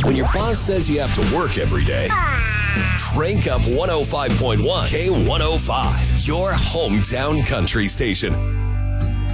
When your boss says you have to work every day, crank up 105.1 K105, your hometown country station.